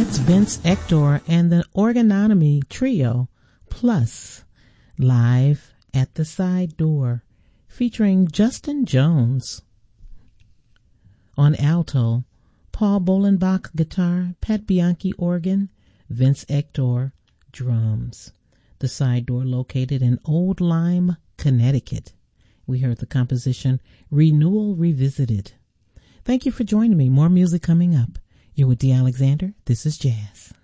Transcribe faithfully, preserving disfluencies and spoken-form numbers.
Vince Ector and the Orgonomy Trio, plus Live at the Side Door, featuring Justin Jones. On alto, Paul Bolenbach guitar, Pat Bianchi organ, Vince Ector drums. The Side Door located in Old Lyme, Connecticut. We heard the composition Renewal Revisited. Thank you for joining me. More music coming up. You're with Dee Alexander. This is Jazz.